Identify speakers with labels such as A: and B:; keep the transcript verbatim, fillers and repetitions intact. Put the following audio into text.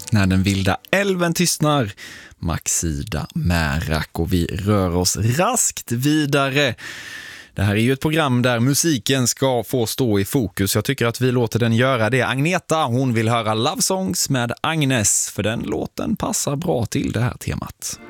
A: När den vilda älven tystnar, Maxida Märak, och vi rör oss raskt vidare. Det här är ju ett program där musiken ska få stå i fokus. Jag tycker att vi låter den göra det. Agneta, hon vill höra Love Songs med Agnes, för den låten passar bra till det här temat.